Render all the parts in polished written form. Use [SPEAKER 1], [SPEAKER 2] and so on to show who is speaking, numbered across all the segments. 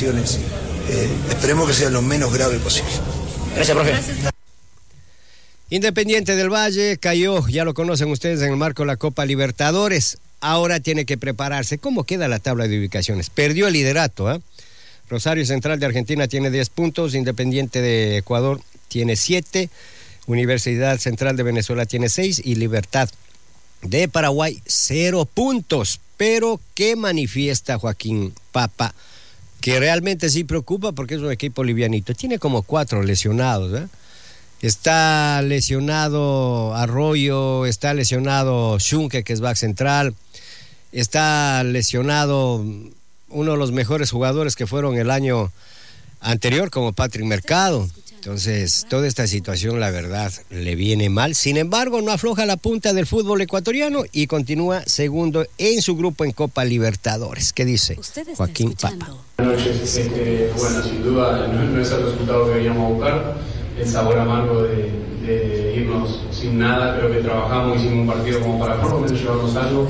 [SPEAKER 1] lesiones. Esperemos que sea lo menos grave posible.
[SPEAKER 2] Gracias, profe.
[SPEAKER 3] Independiente del Valle cayó, ya lo conocen ustedes, en el marco de la Copa Libertadores. Ahora tiene que prepararse. ¿Cómo queda la tabla de ubicaciones? Perdió el liderato, ¿eh? Rosario Central de Argentina tiene 10 puntos, Independiente de Ecuador tiene 7, Universidad Central de Venezuela tiene 6 y Libertad de Paraguay 0 puntos. Pero ¿qué manifiesta Joaquín Papa? Que realmente sí preocupa porque es un equipo livianito. Tiene como 4 lesionados, ¿eh? Está lesionado Arroyo, está lesionado Schunke, que es back central, está lesionado uno de los mejores jugadores que fueron el año anterior, como Patrick Mercado. Entonces, toda esta situación, la verdad, le viene mal. Sin embargo, no afloja la punta del fútbol ecuatoriano y continúa segundo en su grupo en Copa Libertadores. ¿Qué dice Joaquín Papa?
[SPEAKER 4] Buenas noches. Bueno, sin duda no es el resultado que veníamos a buscar. El sabor amargo de irnos sin nada. Creo que trabajamos, hicimos un partido como para por lo menos llevarnos algo.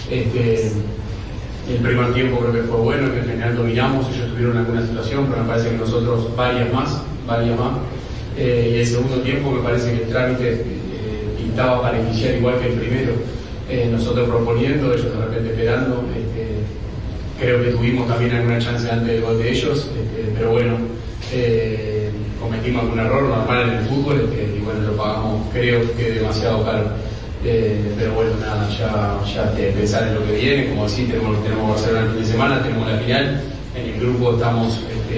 [SPEAKER 4] El primer tiempo creo que fue bueno, que en general dominamos, ellos tuvieron alguna situación, pero me parece que nosotros varias más. Y el segundo tiempo me parece que el trámite pintaba para iniciar igual que el primero. Nosotros proponiendo, ellos de repente esperando. Creo que tuvimos también alguna chance antes del gol de ellos, pero bueno, cometimos algún error normal en el fútbol y bueno, lo pagamos, creo que demasiado caro. Pero bueno, nada, ya pensar en lo que viene, como decís, tenemos Barcelona el fin de semana, tenemos la final, en el grupo estamos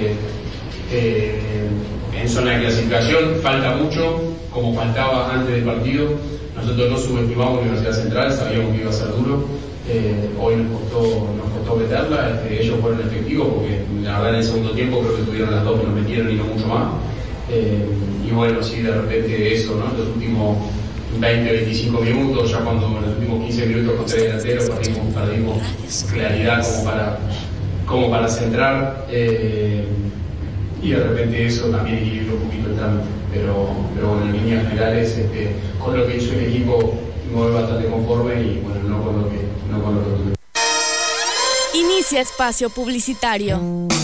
[SPEAKER 4] en zona de clasificación, falta mucho, como faltaba antes del partido. Nosotros no subestimamos la Universidad Central, sabíamos que iba a ser duro. Hoy nos costó meterla, ellos fueron efectivos porque la verdad en el segundo tiempo creo que tuvieron las dos que nos metieron y no mucho más. Y bueno, sí, de repente eso, ¿no? Los últimos 20-25 minutos, ya cuando en los últimos 15 minutos con 3 delanteros perdimos claridad como para centrar. Y de repente eso también equilibró un poquito el trámite, pero bueno, en líneas generales con lo que hizo el equipo me voy bastante conforme y bueno, no con lo que tuve.
[SPEAKER 5] Inicia espacio publicitario.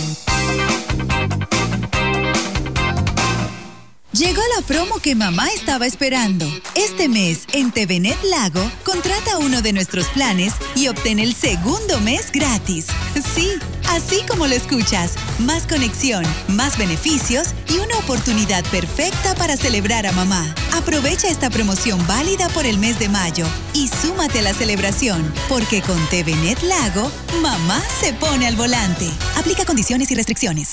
[SPEAKER 6] Llegó la promo que mamá estaba esperando. Este mes, en TVNet Lago, contrata uno de nuestros planes y obtén el segundo mes gratis. Sí, así como lo escuchas. Más conexión, más beneficios y una oportunidad perfecta para celebrar a mamá. Aprovecha esta promoción válida por el mes de mayo y súmate a la celebración, porque con TVNet Lago, mamá se pone al volante. Aplica condiciones y restricciones.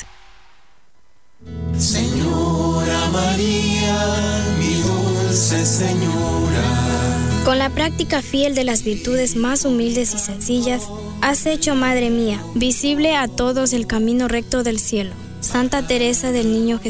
[SPEAKER 7] Señora María, mi dulce señora.
[SPEAKER 8] Con la práctica fiel de las virtudes más humildes y sencillas, has hecho, Madre mía, visible a todos el camino recto del cielo. Santa Teresa del Niño Jesús.